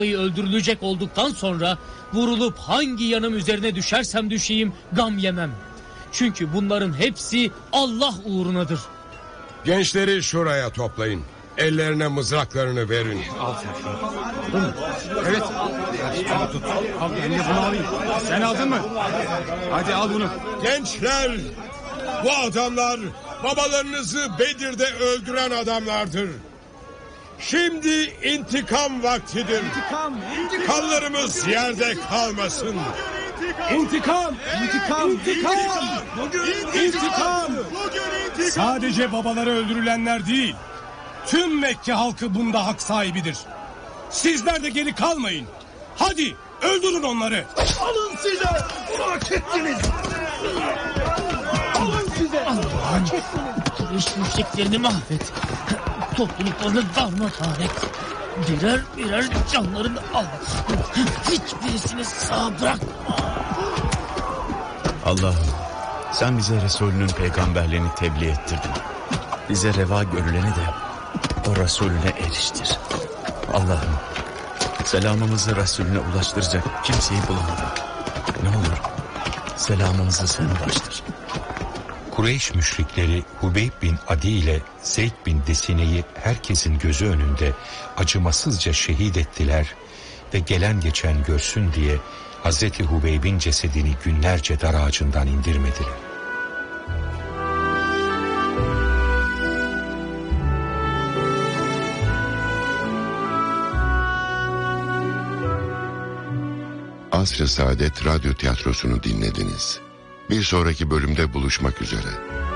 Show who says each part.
Speaker 1: öldürülecek olduktan sonra vurulup hangi yanım üzerine düşersem düşeyim gam yemem. Çünkü bunların hepsi Allah uğrunadır.
Speaker 2: Gençleri şuraya toplayın. Ellerine mızraklarını verin.
Speaker 3: Al sen şunu. Evet. Tut. Al ben de bunu alayım. Sen aldın mı? Hadi al bunu.
Speaker 2: Gençler, bu adamlar babalarınızı Bedir'de öldüren adamlardır. Şimdi intikam vaktidir. Kanlarımız yerde kalmasın.
Speaker 4: İntikam! Sadece babaları öldürülenler değil, tüm Mekke halkı bunda hak sahibidir. Sizler de geri kalmayın. Hadi öldürün onları.
Speaker 5: Alın size! Hak ettiniz! Alın size!
Speaker 1: Allah'ım, Kureyş müşriklerini mahvet. Topluluklarını darmadağın et. Birer birer canlarını al. Hiçbirisini sağ bırakma.
Speaker 6: Allah'ım, sen bize Resulünün peygamberliğini tebliğ ettirdin. Bize reva görüleni de o Resulüne eriştir. Allah'ım, selamımızı Resulüne ulaştıracak kimseyi bulamadım. Ne olur selamımızı sen ulaştır.
Speaker 7: Kureyş müşrikleri Hubeyb bin Adi ile Zeyd bin Desine'yi herkesin gözü önünde acımasızca şehit ettiler ve gelen geçen görsün diye Hazreti Hubeyb'in cesedini günlerce dar ağacından indirmediler.
Speaker 8: Asr-ı Saadet Radyo Tiyatrosu'nu dinlediniz. Bir sonraki bölümde buluşmak üzere.